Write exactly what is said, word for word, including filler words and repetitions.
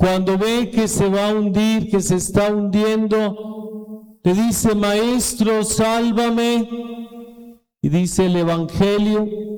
Cuando ve que se va a hundir, que se está hundiendo, le dice: Maestro, sálvame. Y dice el Evangelio